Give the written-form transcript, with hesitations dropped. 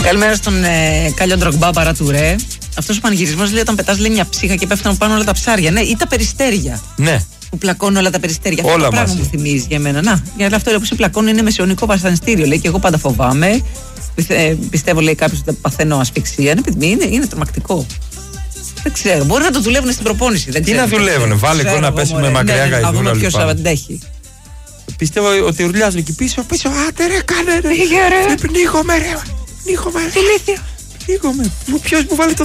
Καλημέρα στον Κάλιο Ντρογκμπά Παρατουρέ. Αυτός ο πανηγυρισμός λέει όταν πετάς μια ψύχα και πέφτουν πάνω όλα τα ψάρια. Ναι, ή τα περιστέρια. Ναι. Που πλακώνουν όλα τα περιστέρια. Όλα αυτό το πράγμα μαζί. μου θυμίζει για μένα. Να, για αυτό που πλακώνουν είναι μεσαιωνικό βασανιστήριο. Λέει και εγώ πάντα φοβάμαι. Πιστεύω, λέει κάποιος, ότι παθαίνω ασφυξία. Είναι τρομακτικό. Δεν ξέρω. Μπορεί να το δουλεύουν στην προπόνηση. Δεν Τι να δουλεύουν, βάλε εικόνα να πέσει με μακριά γαϊδούρα. Να δούμε ποιος αντέχει. Πιστεύω ότι ουρλιάζουν εκεί πίσω. Άντε ρε, κάνε ρε. Πνίγομαι ρε. Πνίγομαι. Ποιος μου βάλει το